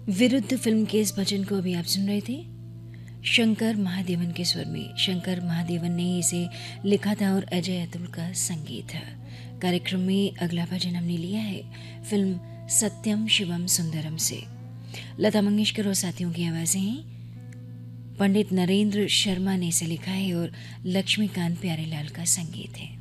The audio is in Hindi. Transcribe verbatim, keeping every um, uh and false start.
विरुद्ध फिल्म के इस भजन को अभी आप सुन रहे थे शंकर महादेवन के स्वर में। शंकर महादेवन ने इसे लिखा था और अजय अतुल का संगीत है। कार्यक्रम में अगला भजन हमने लिया है फिल्म सत्यम शिवम सुंदरम से। लता मंगेशकर और साथियों की आवाजें हैं। पंडित नरेंद्र शर्मा ने इसे लिखा है और लक्ष्मीकांत प्यारेलाल का संगीत है।